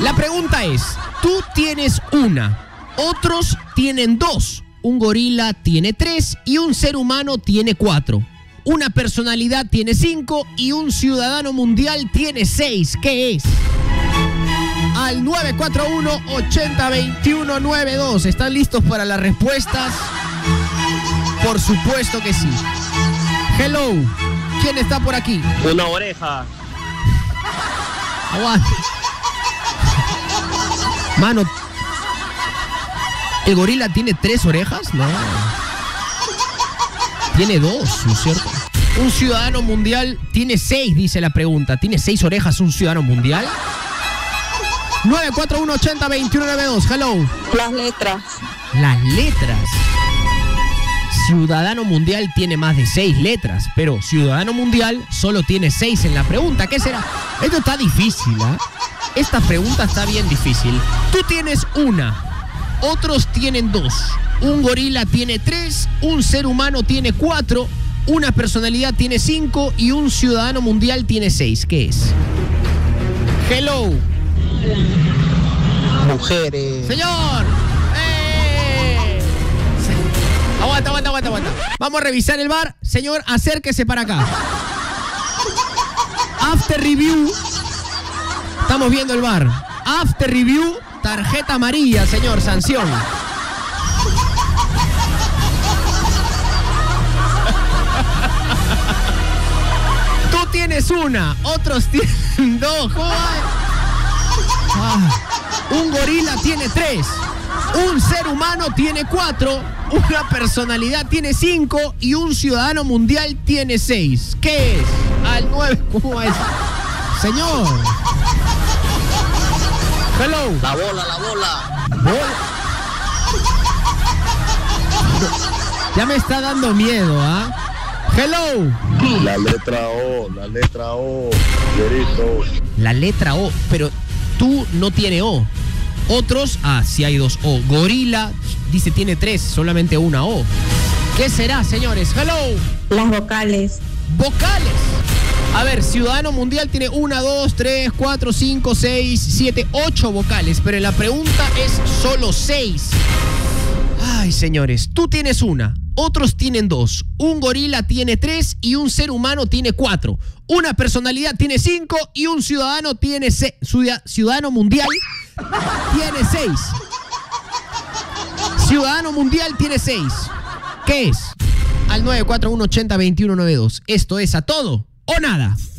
La pregunta es, tú tienes una, otros tienen dos, un gorila tiene 3 y un ser humano tiene 4. Una personalidad tiene 5 y un ciudadano mundial tiene 6. ¿Qué es? Al 941-802192. ¿Están listos para las respuestas? Por supuesto que sí. Hello. ¿Quién está por aquí? Una oreja. Aguante. Mano, ¿el gorila tiene 3 orejas? No. Tiene 2, ¿no es cierto? Un ciudadano mundial tiene 6, dice la pregunta. ¿Tiene 6 orejas un ciudadano mundial? 941-802192. Hello. Las letras. Las letras. Ciudadano mundial tiene más de 6 letras, pero ciudadano mundial solo tiene 6 en la pregunta. ¿Qué será? Esto está difícil, ¿eh? Esta pregunta está bien difícil. Tú tienes una, otros tienen 2. Un gorila tiene 3, un ser humano tiene 4, una personalidad tiene 5 y un ciudadano mundial tiene 6. ¿Qué es? Hello. Mujeres. Señor. Aguanta. Vamos a revisar el bar. Señor, acérquese para acá. After review. Estamos viendo el bar. After review. Tarjeta amarilla, señor. Sanción. Tú tienes una, otros tienen 2. ¿Cómo va? Un gorila tiene 3. Un ser humano tiene 4. Una personalidad tiene 5 y un ciudadano mundial tiene 6. ¿Qué es? Al 9. ¿Cómo es? Señor. Hello. La bola. Ya me está dando miedo, ¿ah? Hello. La letra O, Llorito. La letra O, pero tú no tiene O. Otros, sí hay 2 O. Gorila, dice tiene 3, solamente una O. ¿Qué será, señores? Hello. Las vocales. Vocales. A ver, ciudadano mundial tiene 1, 2, 3, 4, 5, 6, 7, 8 vocales, pero en la pregunta es solo 6. Ay, señores, tú tienes una, otros tienen 2, un gorila tiene 3 y un ser humano tiene 4. Una personalidad tiene 5 y un ciudadano tiene ciudadano mundial tiene 6. Ciudadano mundial tiene 6. ¿Qué es? Al 941-802192. Esto es A Todo o Nada.